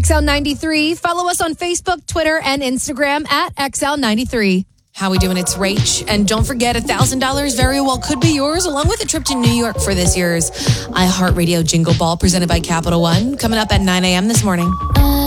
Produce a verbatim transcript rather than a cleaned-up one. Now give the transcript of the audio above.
X L ninety-three. Follow us on Facebook, Twitter, and Instagram at X L ninety-three. How we doing? It's Rach. And don't forget, one thousand dollars very well could be yours, along with a trip to New York for this year's iHeartRadio Jingle Ball presented by Capital One, coming up at nine a.m. this morning.